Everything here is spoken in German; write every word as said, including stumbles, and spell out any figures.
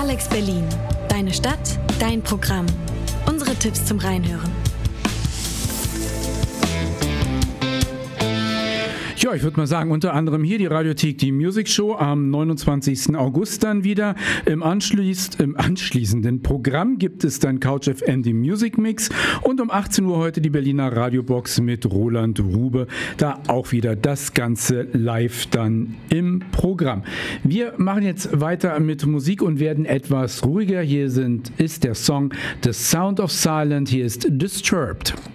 Alex Berlin. Deine Stadt, dein Programm. Unsere Tipps zum Reinhören. Ja, ich würde mal sagen, unter anderem hier die Radiothek, die Music Show am neunundzwanzigsten August dann wieder. Im, Anschließ, im anschließenden Programm gibt es dann Couch F M, die Music Mix, und um achtzehn Uhr heute die Berliner Radiobox mit Roland Rube. Da auch wieder das Ganze live dann im Programm. Wir machen jetzt weiter mit Musik und werden etwas ruhiger. Hier sind, ist der Song The Sound of Silence. Hier ist Disturbed.